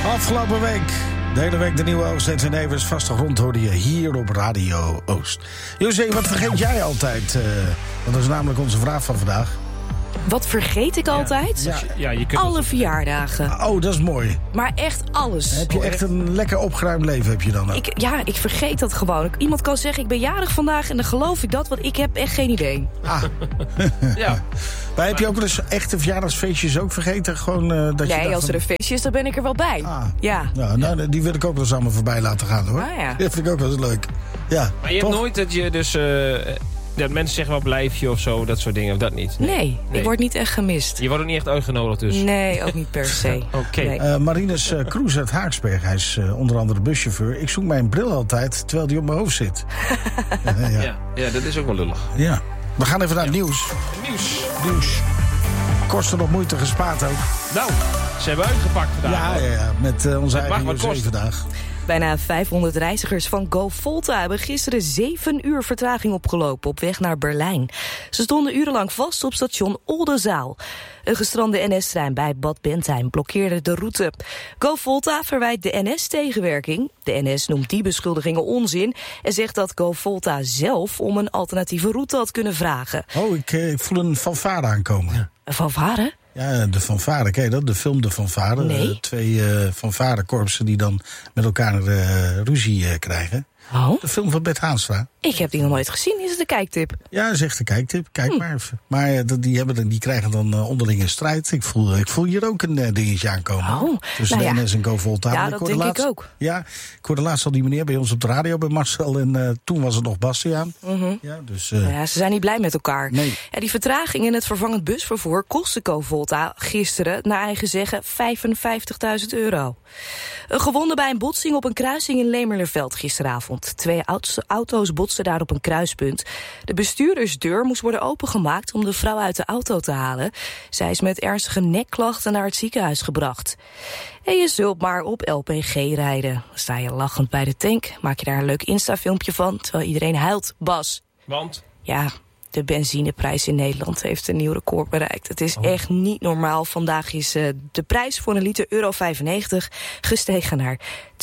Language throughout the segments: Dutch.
Afgelopen week, de hele week de nieuwe Oostends en Evers. Vaste grond hoorde je hier op Radio Oost. José, wat vergeet jij altijd? Want dat is namelijk onze vraag van vandaag. Wat vergeet ik altijd? Ja, je kunt alle verjaardagen. Oh, dat is mooi. Maar echt alles. Heb je echt een lekker opgeruimd leven heb je dan ook? Ik vergeet dat gewoon. Iemand kan zeggen, ik ben jarig vandaag en dan geloof ik dat, want ik heb echt geen idee. Ja. Maar heb je ook wel eens echte verjaardagsfeestjes ook vergeten? Gewoon, dat Nee, je als er een feestje is, dan ben ik er wel bij. Ja. Nou, die wil ik ook wel eens allemaal voorbij laten gaan, hoor. Ah, ja. Dat vind ik ook wel eens leuk. Ja, Maar je hebt nooit dat je dus... dat mensen zeggen wel blijf je of zo, dat soort dingen, of dat niet? Nee, ik word niet echt gemist. Je wordt ook niet echt uitgenodigd dus? Nee, ook niet per se. Oké. Nee. Marinus Kroes uit Haaksberg, hij is onder andere buschauffeur. Ik zoek mijn bril altijd, terwijl die op mijn hoofd zit. Ja, dat is ook wel lullig. Ja. We gaan even naar het nieuws. Nieuws. Kosten nog moeite gespaard ook. Nou, ze hebben uitgepakt vandaag. Ja, met onze eigen wat José kost. vandaag. Bijna 500 reizigers van GoVolta hebben gisteren 7 uur vertraging opgelopen op weg naar Berlijn. Ze stonden urenlang vast op station Oldenzaal. Een gestrande NS-trein bij Bad Bentheim blokkeerde de route. GoVolta verwijt de NS tegenwerking. De NS noemt die beschuldigingen onzin en zegt dat GoVolta zelf om een alternatieve route had kunnen vragen. Oh, ik voel een fanfare aankomen. Ja. Een fanfare? Ja, de fanfare, ken je dat? De film De Fanfare. Nee. 2 fanfarekorpsen die dan met elkaar ruzie krijgen. Oh? De film van Bert Haanstra. Ik heb die nog nooit gezien. Is het een kijktip? Ja, zegt de kijktip. Kijk maar even. Maar die krijgen dan onderling een strijd. Ik voel hier ook een dingetje aankomen. Oh, tussen de NS en GoVolta. Ja, dat denk ik ook. Ja, ik hoorde laatst al die meneer bij ons op de radio bij Marcel. En toen was het nog Bastiaan. Ja, dus, ja, ze zijn niet blij met elkaar. Nee. Ja, die vertraging in het vervangend busvervoer kostte GoVolta gisteren, naar eigen zeggen, €55.000. Een gewonde bij een botsing op een kruising in Lemerlerveld gisteravond. 2 auto's botsten daar op een kruispunt. De bestuurdersdeur moest worden opengemaakt om de vrouw uit de auto te halen. Zij is met ernstige nekklachten naar het ziekenhuis gebracht. En je zult maar op LPG rijden. Dan sta je lachend bij de tank, maak je daar een leuk Insta-filmpje van, terwijl iedereen huilt. Bas. Want? Ja, de benzineprijs in Nederland heeft een nieuw record bereikt. Het is echt niet normaal. Vandaag is de prijs voor een liter €1,95 gestegen naar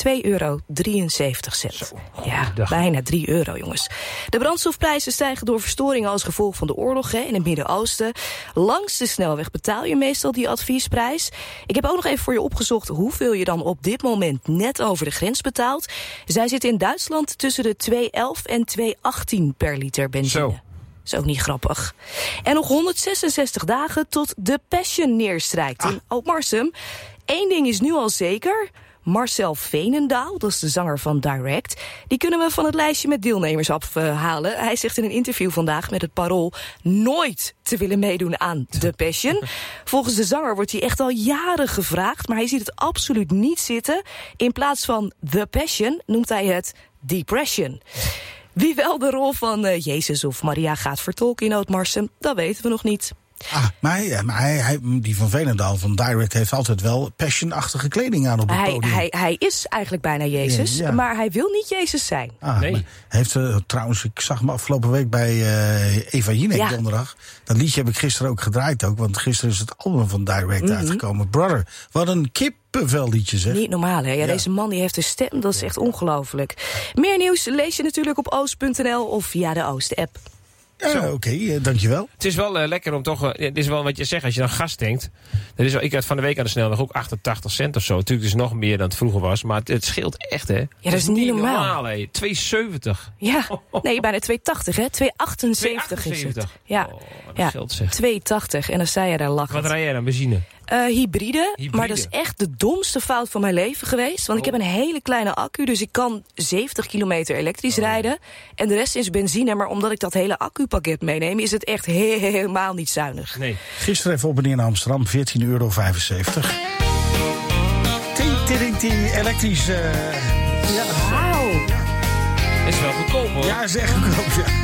€2,73. Ja, bijna €3, jongens. De brandstofprijzen stijgen door verstoringen als gevolg van de oorlog in het Midden-Oosten. Langs de snelweg betaal je meestal die adviesprijs. Ik heb ook nog even voor je opgezocht hoeveel je dan op dit moment net over de grens betaalt. Zij zit in Duitsland tussen de €2,11 en €2,18 per liter benzine. Zo. Is ook niet grappig. En nog 166 dagen tot de Passion neerstrijkt in Oud-Marsum. Eén ding is nu al zeker. Marcel Veenendaal, dat is de zanger van Direct, die kunnen we van het lijstje met deelnemers afhalen. Hij zegt in een interview vandaag met het Parool nooit te willen meedoen aan The Passion. Volgens de zanger wordt hij echt al jaren gevraagd, maar hij ziet het absoluut niet zitten. In plaats van The Passion noemt hij het Depression. Wie wel de rol van Jezus of Maria gaat vertolken in Oud-Marsum, dat weten we nog niet. Maar hij, die van Veenendaal van Direct heeft altijd wel passion-achtige kleding aan op het podium. Hij is eigenlijk bijna Jezus, maar hij wil niet Jezus zijn. Nee. Hij heeft trouwens, ik zag hem afgelopen week bij Eva Jinek donderdag. Dat liedje heb ik gisteren ook gedraaid ook, want gisteren is het album van Direct uitgekomen. Brother, wat een kippenvelliedje zeg. Niet normaal, hè? Ja, deze man die heeft een stem, dat is echt ongelooflijk. Meer nieuws lees je natuurlijk op oost.nl of via de Oost-app. Ja, oké, dankjewel. Het is wel lekker om toch... het is wel wat je zegt, als je dan gas tankt. Ik had van de week aan de snelweg ook 88 cent of zo. Natuurlijk is het nog meer dan het vroeger was. Maar het scheelt echt, hè. Ja, dat is niet normaal. Hè. 2,70. Ja, nee, bijna 2,80, hè. 2,78 is het. Ja, dat scheelt zeg. 2,80 en dan sta je daar lachend. Wat rij jij dan, benzine? Hybride, maar dat is echt de domste fout van mijn leven geweest. Want ik heb een hele kleine accu, dus ik kan 70 kilometer elektrisch rijden. En de rest is benzine, maar omdat ik dat hele accupakket meeneem, is het echt helemaal niet zuinig. Nee. Gisteren even op en neer naar Amsterdam, €14,75. Elektrisch, Wauw. Is wel goedkoop, hoor. Ja, is echt goedkoop, ja.